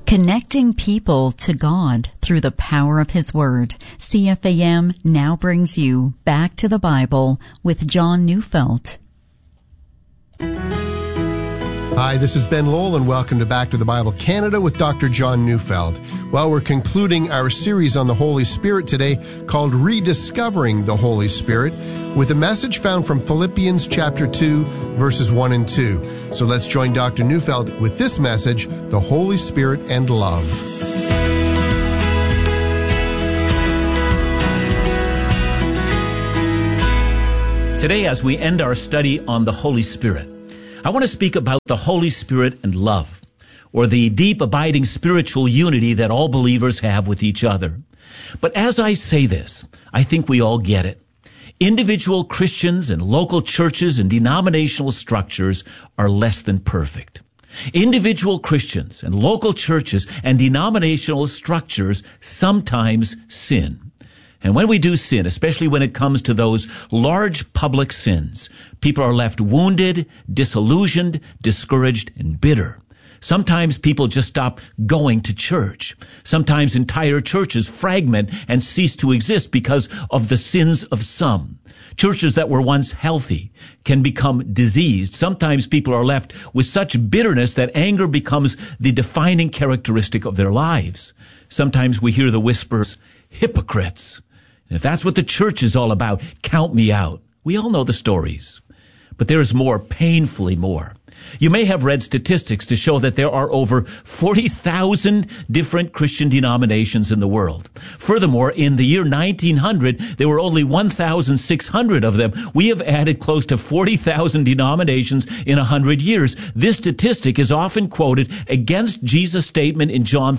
Connecting people to God through the power of His Word. CFAM now brings you Back to the Bible with John Neufeld. Hi, this is Ben Lowell, and welcome to Back to the Bible Canada with Dr. John Neufeld. Well, we're concluding our series on the Holy Spirit today called Rediscovering the Holy Spirit with a message found from Philippians chapter 2, verses 1 and 2. So let's join Dr. Neufeld with this message, The Holy Spirit and Love. Today, as we end our study on the Holy Spirit, I want to speak about the Holy Spirit and love, or the deep, abiding spiritual unity that all believers have with each other. But as I say this, I think we all get it. Individual Christians and local churches and denominational structures are less than perfect. Individual Christians and local churches and denominational structures sometimes sin. And when we do sin, especially when it comes to those large public sins, people are left wounded, disillusioned, discouraged, and bitter. Sometimes people just stop going to church. Sometimes entire churches fragment and cease to exist because of the sins of some. Churches that were once healthy can become diseased. Sometimes people are left with such bitterness that anger becomes the defining characteristic of their lives. Sometimes we hear the whispers, hypocrites. And if that's what the church is all about, count me out. We all know the stories. But there is more, painfully more. You may have read statistics to show that there are over 40,000 different Christian denominations in the world. Furthermore, in the year 1900, there were only 1,600 of them. We have added close to 40,000 denominations in 100 years. This statistic is often quoted against Jesus' statement in John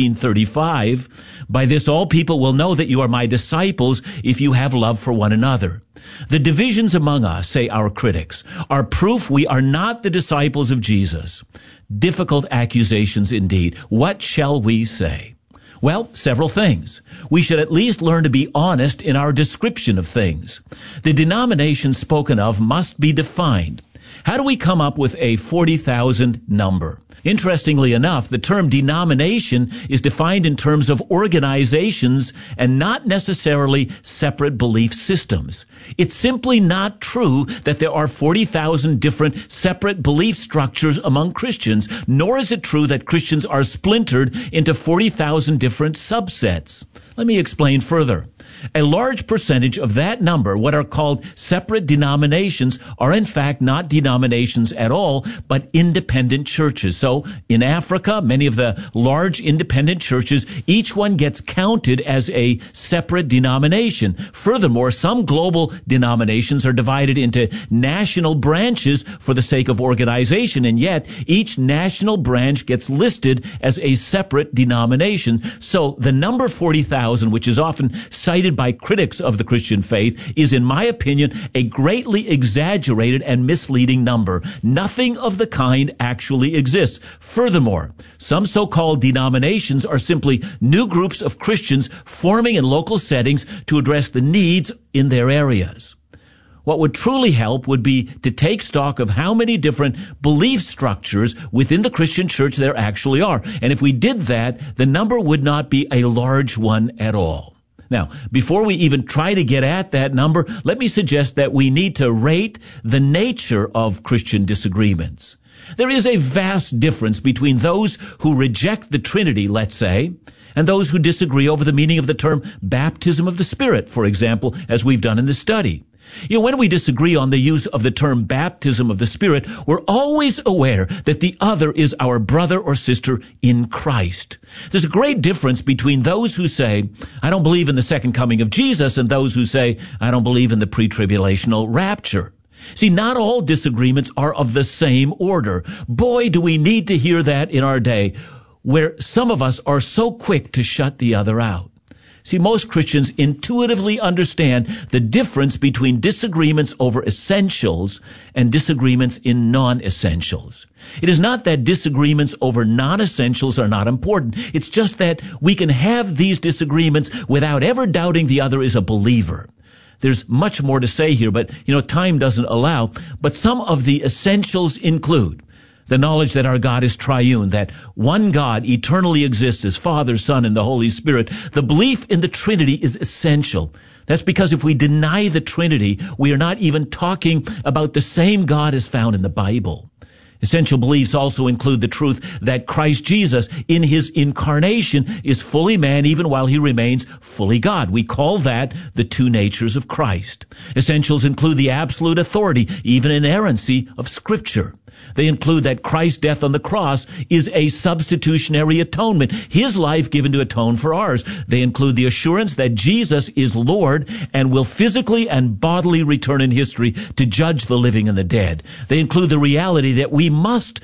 13:35. By this all people will know that you are my disciples if you have love for one another. The divisions among us, say our critics, are proof we are not the disciples of Jesus. Difficult accusations indeed. What shall we say? Well, several things. We should at least learn to be honest in our description of things. The denomination spoken of must be defined. How do we come up with a 40,000 number? Interestingly enough, the term denomination is defined in terms of organizations and not necessarily separate belief systems. It's simply not true that there are 40,000 different separate belief structures among Christians, nor is it true that Christians are splintered into 40,000 different subsets. Let me explain further. A large percentage of that number, what are called separate denominations, are in fact not denominations at all, but independent churches. So in Africa, many of the large independent churches, each one gets counted as a separate denomination. Furthermore, some global denominations are divided into national branches for the sake of organization, and yet each national branch gets listed as a separate denomination. So the number 40,000, which is often cited by critics of the Christian faith, is, in my opinion, a greatly exaggerated and misleading number. Nothing of the kind actually exists. Furthermore, some so-called denominations are simply new groups of Christians forming in local settings to address the needs in their areas. What would truly help would be to take stock of how many different belief structures within the Christian church there actually are. And if we did that, the number would not be a large one at all. Now, before we even try to get at that number, let me suggest that we need to rate the nature of Christian disagreements. There is a vast difference between those who reject the Trinity, let's say, and those who disagree over the meaning of the term baptism of the Spirit, for example, as we've done in this study. You know, when we disagree on the use of the term baptism of the Spirit, we're always aware that the other is our brother or sister in Christ. There's a great difference between those who say, I don't believe in the second coming of Jesus, and those who say, I don't believe in the pre-tribulational rapture. See, not all disagreements are of the same order. Boy, do we need to hear that in our day, where some of us are so quick to shut the other out. See, most Christians intuitively understand the difference between disagreements over essentials and disagreements in non-essentials. It is not that disagreements over non-essentials are not important. It's just that we can have these disagreements without ever doubting the other is a believer. There's much more to say here, but, time doesn't allow. But some of the essentials include The knowledge that our God is triune, that one God eternally exists as Father, Son, and the Holy Spirit. The belief in the Trinity is essential. That's because if we deny the Trinity, we are not even talking about the same God as found in the Bible. Essential beliefs also include the truth that Christ Jesus, in his incarnation, is fully man even while he remains fully God. We call that the two natures of Christ. Essentials include the absolute authority, even inerrancy, of Scripture. They include that Christ's death on the cross is a substitutionary atonement, his life given to atone for ours. They include the assurance that Jesus is Lord and will physically and bodily return in history to judge the living and the dead. They include the reality that we must